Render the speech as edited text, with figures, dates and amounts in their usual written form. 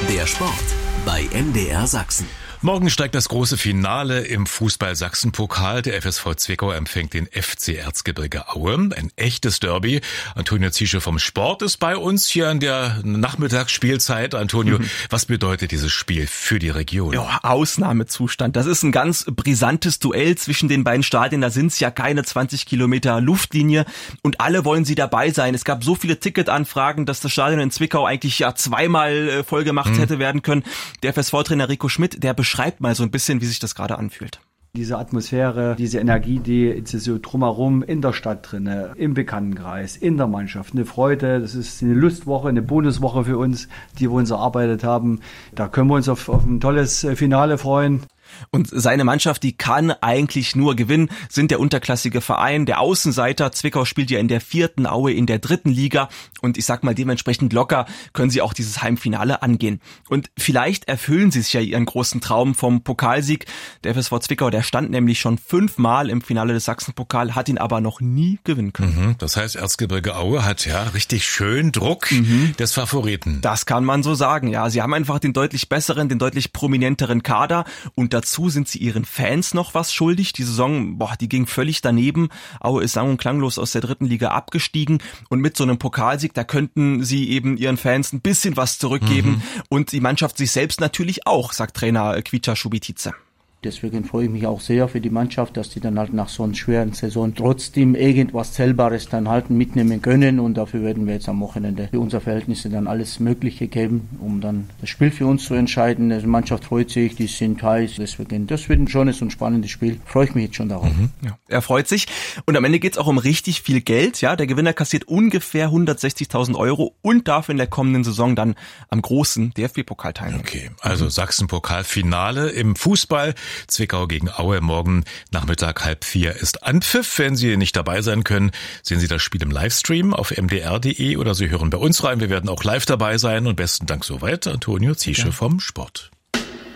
Der Sport bei MDR Sachsen. Morgen steigt das große Finale im Fußball-Sachsen-Pokal. Der FSV Zwickau empfängt den FC Erzgebirge Aue. Ein echtes Derby. Antonio Ziesche vom Sport ist bei uns hier in der Nachmittagsspielzeit. Antonio, was bedeutet dieses Spiel für die Region? Ja, Ausnahmezustand. Das ist ein ganz brisantes Duell zwischen den beiden Stadien. Da sind es ja keine 20 Kilometer Luftlinie und alle wollen sie dabei sein. Es gab so viele Ticketanfragen, dass das Stadion in Zwickau eigentlich ja zweimal voll gemacht hätte werden können. Der FSV-Trainer Rico Schmidt, der beschreibt mal so ein bisschen, wie sich das gerade anfühlt. Diese Atmosphäre, diese Energie, die ist so drumherum in der Stadt drinne, im Bekanntenkreis, in der Mannschaft. Eine Freude, das ist eine Lustwoche, eine Bonuswoche für uns, die wir uns erarbeitet haben. Da können wir uns auf ein tolles Finale freuen. Und seine Mannschaft, die kann eigentlich nur gewinnen, sind der unterklassige Verein, der Außenseiter. Zwickau spielt ja in der 4., Aue in der 3. Liga. Und ich sag mal, dementsprechend locker können sie auch dieses Heimfinale angehen. Und vielleicht erfüllen sie sich ja ihren großen Traum vom Pokalsieg. Der FSV Zwickau, der stand nämlich schon 5-mal im Finale des Sachsenpokal, hat ihn aber noch nie gewinnen können. Das heißt, Erzgebirge Aue hat ja richtig schön Druck des Favoriten. Das kann man so sagen, ja. Sie haben einfach den deutlich besseren, den deutlich prominenteren Kader und dazu sind sie ihren Fans noch was schuldig. Die Saison, die ging völlig daneben. Aue ist sang- und klanglos aus der 3. Liga abgestiegen und mit so einem Pokalsieg, da könnten sie eben ihren Fans ein bisschen was zurückgeben und die Mannschaft sich selbst natürlich auch, sagt Trainer Kvicha Šubitice. Deswegen freue ich mich auch sehr für die Mannschaft, dass die dann halt nach so einer schweren Saison trotzdem irgendwas Zählbares dann halt mitnehmen können. Und dafür werden wir jetzt am Wochenende für unsere Verhältnisse dann alles Mögliche geben, um dann das Spiel für uns zu entscheiden. Die Mannschaft freut sich, die sind heiß. Deswegen, das wird ein schönes und spannendes Spiel. Freue ich mich jetzt schon darauf. Ja, er freut sich. Und am Ende geht's auch um richtig viel Geld. Ja, der Gewinner kassiert ungefähr 160.000 € und darf in der kommenden Saison dann am großen DFB-Pokal teilnehmen. Okay, also Sachsen-Pokal-Finale im Fußball. Zwickau gegen Aue. Morgen Nachmittag 3:30 ist Anpfiff. Wenn Sie nicht dabei sein können, sehen Sie das Spiel im Livestream auf mdr.de oder Sie hören bei uns rein. Wir werden auch live dabei sein. Und besten Dank soweit, Antonio Ziesche vom Sport.